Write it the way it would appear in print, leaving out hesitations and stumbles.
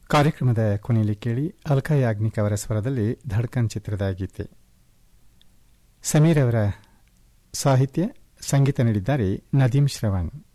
ಕಾರ್ಯಕ್ರಮದ ಕೊನೆಯಲ್ಲಿ ಕೇಳಿ ಅಲ್ಕಾ ಯಾಗ್ನಿಕ್ ಅವರ ಸ್ವರದಲ್ಲಿ ಧಡ್ಕನ್ ಚಿತ್ರದ ಗೀತೆ. ಸಮೀರ್ ಅವರ ಸಾಹಿತ್ಯ, ಸಂಗೀತ ನೀಡಿದ್ದಾರೆ ನದೀಂ ಶ್ರವಣ್.